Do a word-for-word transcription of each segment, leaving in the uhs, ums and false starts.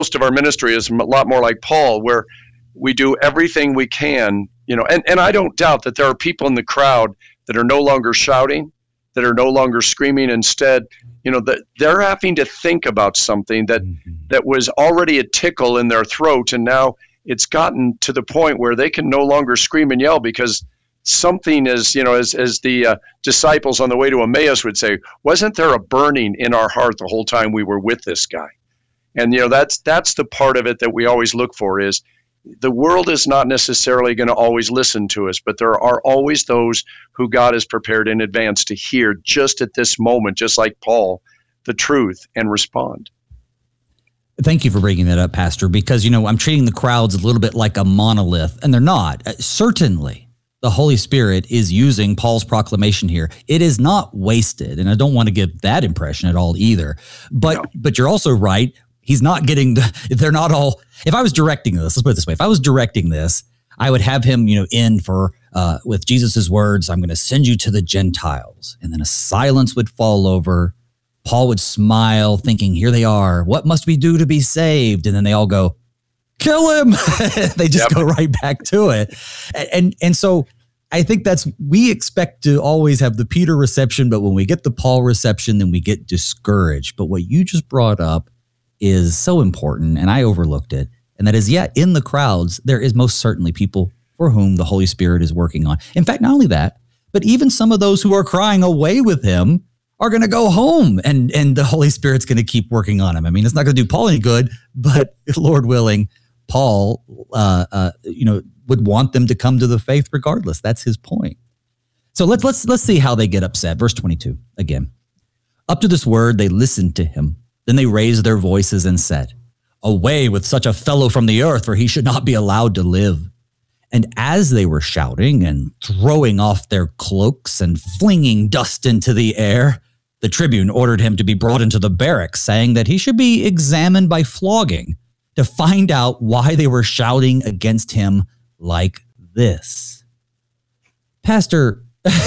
most of our ministry is a lot more like Paul, where we do everything we can, you know, and, and I don't doubt that there are people in the crowd that are no longer shouting, that are no longer screaming. Instead, you know, that they're having to think about something that, mm-hmm. that was already a tickle in their throat. And now it's gotten to the point where they can no longer scream and yell because something is, you know, as, as the uh, disciples on the way to Emmaus would say, wasn't there a burning in our heart the whole time we were with this guy? And, you know, that's, that's the part of it that we always look for is, the world is not necessarily going to always listen to us, but there are always those who God has prepared in advance to hear just at this moment, just like Paul, the truth and respond. Thank you for bringing that up, Pastor, because, you know, I'm treating the crowds a little bit like a monolith, and they're not. Uh, certainly, the Holy Spirit is using Paul's proclamation here. It is not wasted, and I don't want to give that impression at all either. But no. but you're also right. He's not getting the, they're not all, if I was directing this, let's put it this way. If I was directing this, I would have him, you know, end for, uh, with Jesus's words, I'm going to send you to the Gentiles. And then a silence would fall over. Paul would smile thinking, here they are. What must we do to be saved? And then they all go, kill him. They just yep. go right back to it. And, and, and so I think that's, we expect to always have the Peter reception, but when we get the Paul reception, then we get discouraged. But what you just brought up is so important, and I overlooked it, and that is, yeah, in the crowds, there is most certainly people for whom the Holy Spirit is working on. In fact, not only that, but even some of those who are crying away with him are going to go home, and, and the Holy Spirit's going to keep working on him. I mean, it's not going to do Paul any good, but Lord willing, Paul, uh, uh, you know, would want them to come to the faith regardless. That's his point. So let's let's let's see how they get upset. Verse twenty-two again. Up to this word, they listened to him. Then they raised their voices and said, away with such a fellow from the earth, for he should not be allowed to live. And as they were shouting and throwing off their cloaks and flinging dust into the air, the tribune ordered him to be brought into the barracks, saying that he should be examined by flogging to find out why they were shouting against him like this. Pastor,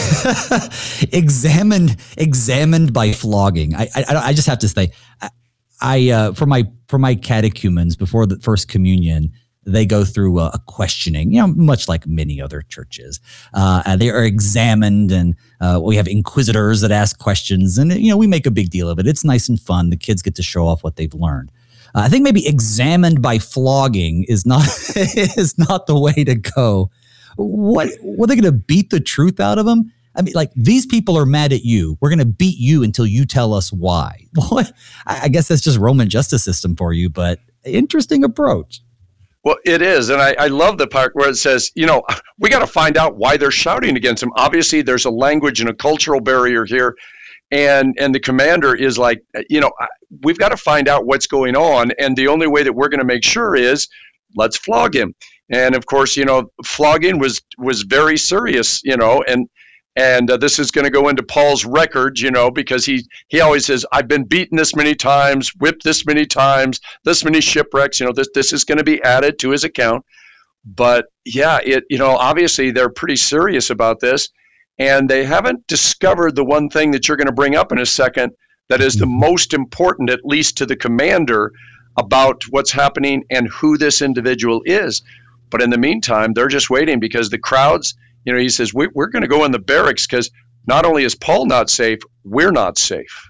examined, examined by flogging. I, I, I just have to say, I, I uh, for my for my catechumens before the first communion, they go through a, a questioning, you know, much like many other churches. Uh, and they are examined, and uh, we have inquisitors that ask questions, and you know, we make a big deal of it. It's nice and fun. The kids get to show off what they've learned. Uh, I think maybe examined by flogging is not is not the way to go. What, what are they going to beat the truth out of them? I mean, like, these people are mad at you. We're going to beat you until you tell us why. What? I guess that's just Roman justice system for you, but interesting approach. Well, it is. And I, I love the part where it says, you know, we got to find out why they're shouting against him. Obviously, there's a language and a cultural barrier here. And and the commander is like, you know, we've got to find out what's going on. And the only way that we're going to make sure is let's flog him. And of course, you know, flogging was was very serious, you know, and and uh, this is going to go into Paul's records, you know, because he he always says, I've been beaten this many times, whipped this many times, this many shipwrecks, you know, this this is going to be added to his account. But yeah, it, you know, obviously they're pretty serious about this, and they haven't discovered the one thing that you're going to bring up in a second that is the most important, at least to the commander, about what's happening and who this individual is. But in the meantime, they're just waiting because the crowds, you know, he says, we, we're going to go in the barracks because not only is Paul not safe, we're not safe.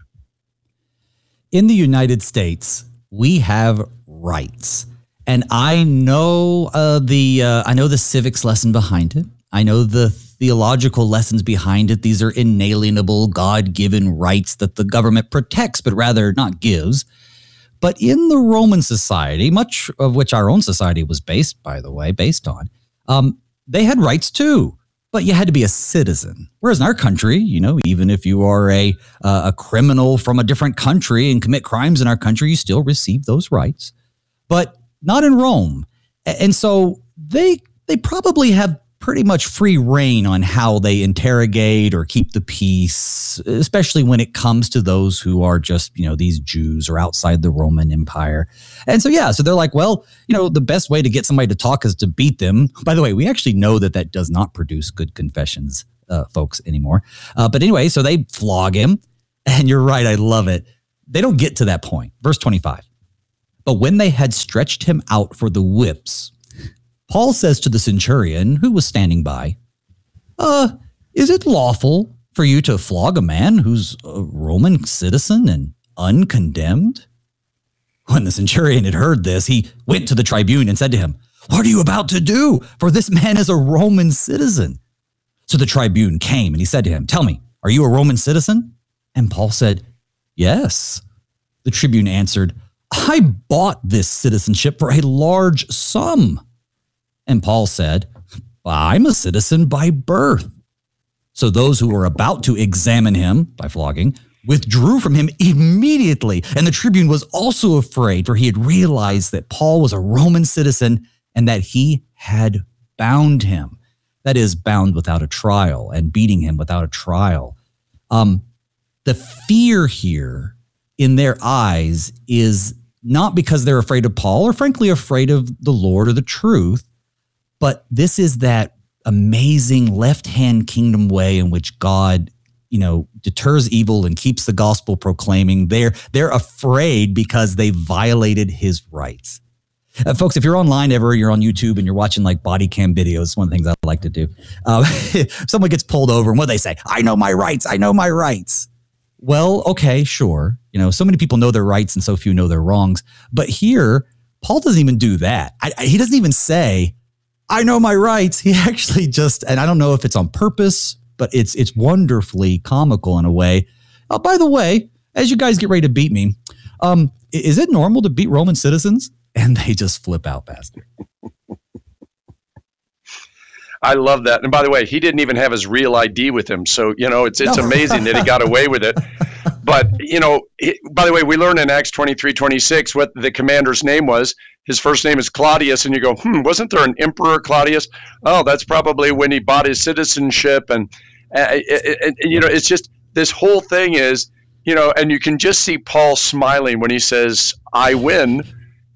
In the United States, we have rights. And I know uh, the uh, I know the civics lesson behind it. I know the theological lessons behind it. These are inalienable, God-given rights that the government protects, but rather not gives. But in the Roman society, much of which our own society was based, by the way, based on, um, they had rights too, but you had to be a citizen. Whereas in our country, you know, even if you are a uh, a criminal from a different country and commit crimes in our country, you still receive those rights, but not in Rome. And so they they probably have pretty much free reign on how they interrogate or keep the peace, especially when it comes to those who are just, you know, these Jews or outside the Roman Empire. And so, yeah, so they're like, well, you know, the best way to get somebody to talk is to beat them. By the way, we actually know that that does not produce good confessions, uh, folks, anymore. Uh, but anyway, so they flog him. And you're right, I love it. They don't get to that point. Verse twenty-five. But when they had stretched him out for the whips, Paul says to the centurion who was standing by, uh, is it lawful for you to flog a man who's a Roman citizen and uncondemned? When the centurion had heard this, he went to the tribune and said to him, what are you about to do? For this man is a Roman citizen. So the tribune came and he said to him, tell me, are you a Roman citizen? And Paul said, yes. The tribune answered, I bought this citizenship for a large sum. And Paul said, I'm a citizen by birth. So those who were about to examine him by flogging withdrew from him immediately. And the tribune was also afraid, for he had realized that Paul was a Roman citizen and that he had bound him. That is, bound without a trial and beating him without a trial. Um, the fear here in their eyes is not because they're afraid of Paul or frankly afraid of the Lord or the truth, but this is that amazing left-hand kingdom way in which God, you know, deters evil and keeps the gospel proclaiming. They're, they're afraid because they violated his rights. Uh, folks, if you're online ever, you're on YouTube and you're watching like body cam videos, one of the things I like to do. Uh, someone gets pulled over and what do they say? I know my rights. I know my rights. Well, okay, sure. You know, so many people know their rights and so few know their wrongs. But here, Paul doesn't even do that. I, I, he doesn't even say, I know my rights. He actually just, and I don't know if it's on purpose, but it's it's wonderfully comical in a way. Oh, by the way, as you guys get ready to beat me, um, is it normal to beat Roman citizens? And they just flip out, Pastor. I love that. And by the way, he didn't even have his real I D with him. So, you know, it's it's no. amazing that he got away with it. But, you know, he, by the way, we learn in Acts twenty-three twenty-six what the commander's name was. His first name is Claudius. And you go, hmm, wasn't there an emperor Claudius? Oh, that's probably when he bought his citizenship. And, uh, it, it, it, you know, it's just this whole thing is, you know, and you can just see Paul smiling when he says, I win.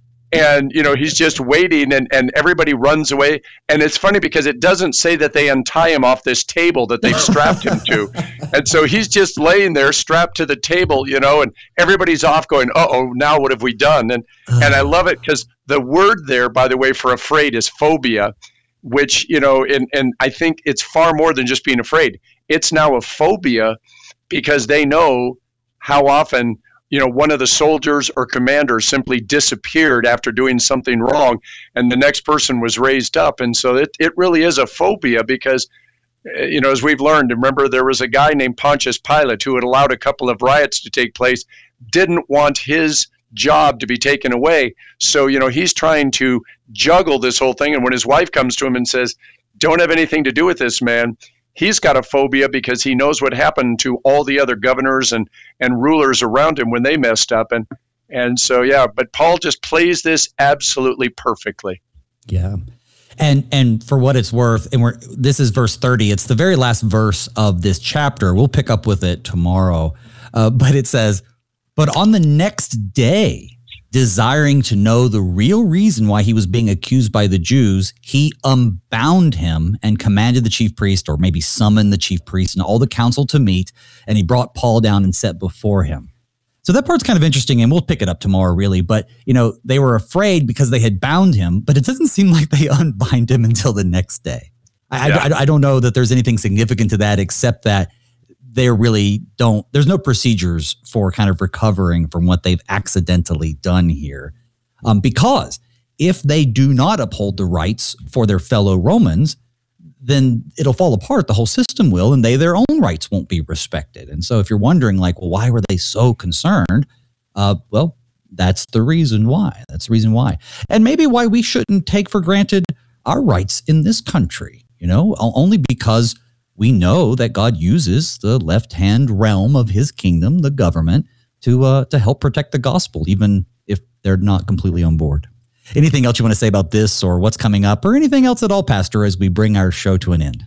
And, you know, he's just waiting and, and everybody runs away. And it's funny because it doesn't say that they untie him off this table that they've strapped him to. And so he's just laying there strapped to the table, you know, and everybody's off going, uh-oh, now what have we done? And and I love it because the word there, by the way, for afraid is phobia, which, you know, and, and I think it's far more than just being afraid. It's now a phobia because they know how often you know, one of the soldiers or commanders simply disappeared after doing something wrong, and the next person was raised up. And so it, it really is a phobia because, you know, as we've learned, remember there was a guy named Pontius Pilate who had allowed a couple of riots to take place, didn't want his job to be taken away. So, you know, he's trying to juggle this whole thing. And when his wife comes to him and says, don't have anything to do with this, man, he's got a phobia because he knows what happened to all the other governors and, and rulers around him when they messed up. And and so, yeah, but Paul just plays this absolutely perfectly. Yeah. And and for what it's worth, and we're this is verse thirty. It's the very last verse of this chapter. We'll pick up with it tomorrow. Uh, but it says, but on the next day, desiring to know the real reason why he was being accused by the Jews, he unbound him and commanded the chief priest, or maybe summoned the chief priest and all the council to meet, and he brought Paul down and set before him. So that part's kind of interesting, and we'll pick it up tomorrow, really. But, you know, they were afraid because they had bound him, but it doesn't seem like they unbind him until the next day. I, yeah. I, I don't know that there's anything significant to that, except that they really don't, there's no procedures for kind of recovering from what they've accidentally done here. Um, because if they do not uphold the rights for their fellow Romans, then it'll fall apart. The whole system will, and they, their own rights won't be respected. And so if you're wondering like, well, why were they so concerned? Uh, well, that's the reason why. That's the reason why. And maybe why we shouldn't take for granted our rights in this country, you know, only because we know that God uses the left-hand realm of his kingdom, the government, to uh, to help protect the gospel, even if they're not completely on board. Anything else you want to say about this or what's coming up or anything else at all, Pastor, as we bring our show to an end?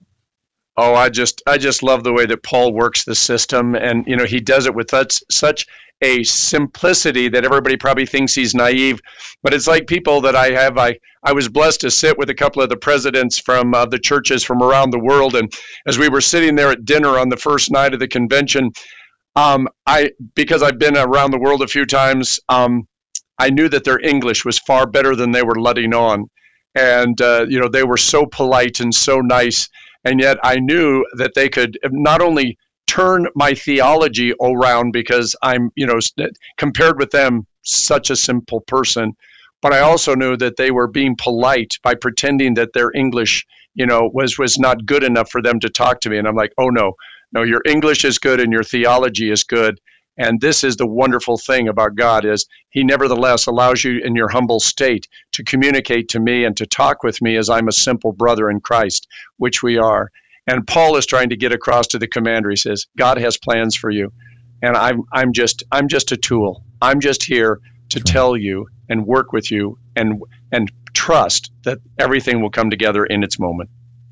Oh, I just I just love the way that Paul works the system. And, you know, he does it with such, such a simplicity that everybody probably thinks he's naive. But it's like people that I have. I, I was blessed to sit with a couple of the presidents from uh, the churches from around the world. And as we were sitting there at dinner on the first night of the convention, um, I because I've been around the world a few times, um, I knew that their English was far better than they were letting on. And, uh, you know, they were so polite and so nice. And yet I knew that they could not only turn my theology around because I'm, you know, compared with them, such a simple person, but I also knew that they were being polite by pretending that their English, you know, was was not good enough for them to talk to me. And I'm like, oh, no, no, your English is good and your theology is good. And this is the wonderful thing about God is he nevertheless allows you in your humble state to communicate to me and to talk with me as I'm a simple brother in Christ, which we are. And Paul is trying to get across to the commander. He says, God has plans for you. And I'm I'm just I'm just a tool. I'm just here to That's right. tell you and work with you and and trust that everything will come together in its moment.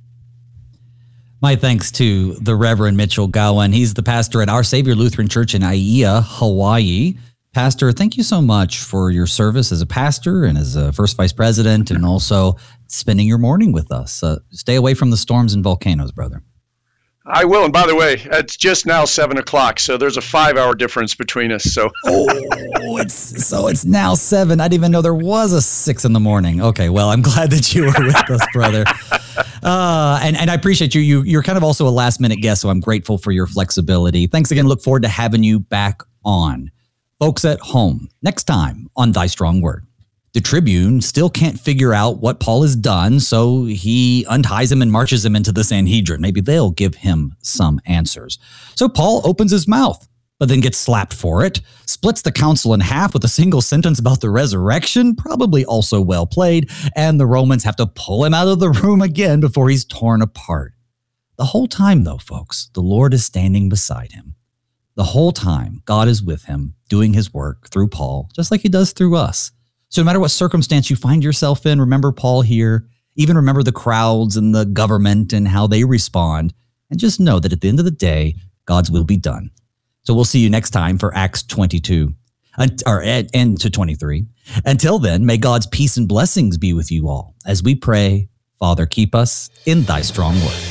My thanks to the Reverend Mitchell Gowan. He's the pastor at Our Savior Lutheran Church in Aiea, Hawaii. Pastor, thank you so much for your service as a pastor and as a first vice president and also spending your morning with us. Uh, stay away from the storms and volcanoes, brother. I will. And by the way, it's just now seven o'clock, so there's a five-hour difference between us. So, oh, it's so it's now seven. I didn't even know there was a six in the morning. Okay, well, I'm glad that you were with us, brother. Uh, and and I appreciate you. You you're kind of also a last-minute guest, so I'm grateful for your flexibility. Thanks again. Look forward to having you back on, folks at home. Next time on Thy Strong Word. The Tribune still can't figure out what Paul has done, so he unties him and marches him into the Sanhedrin. Maybe they'll give him some answers. So Paul opens his mouth, but then gets slapped for it, splits the council in half with a single sentence about the resurrection, probably also well played, and the Romans have to pull him out of the room again before he's torn apart. The whole time, though, folks, the Lord is standing beside him. The whole time, God is with him, doing his work through Paul, just like he does through us. So no matter what circumstance you find yourself in, remember Paul here, even remember the crowds and the government and how they respond, and just know that at the end of the day, God's will be done. So we'll see you next time for Acts twenty-two, or and to twenty-three. Until then, may God's peace and blessings be with you all as we pray, Father, keep us in thy strong word.